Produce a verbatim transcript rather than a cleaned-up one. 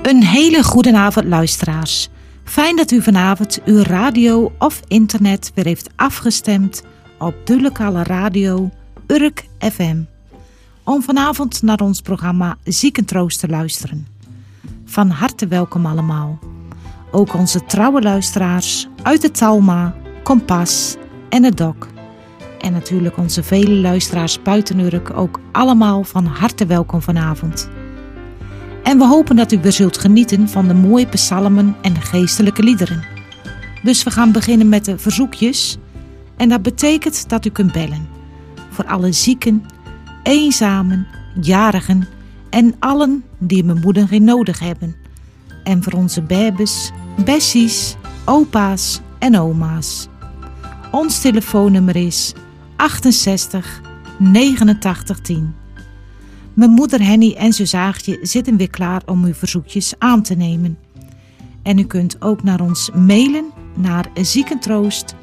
Een hele goede avond, luisteraars. Fijn dat u vanavond uw radio of internet weer heeft afgestemd op de lokale radio Urk F M. Om vanavond naar ons programma Ziekentroost te luisteren. Van harte welkom allemaal. Ook onze trouwe luisteraars uit het Talma, Kompas en het Dok. En natuurlijk onze vele luisteraars buiten Urk ook allemaal van harte welkom vanavond. En we hopen dat u weer zult genieten van de mooie psalmen en de geestelijke liederen. Dus we gaan beginnen met de verzoekjes. En dat betekent dat u kunt bellen. Voor alle zieken, eenzamen, jarigen en allen die een bemoediging nodig hebben. En voor onze babes, bessies, opa's en oma's. Ons telefoonnummer is achtenzestig negenentachtig tien. Mijn moeder Henny en zus Aagje zitten weer klaar om uw verzoekjes aan te nemen. En u kunt ook naar ons mailen naar ziekentroost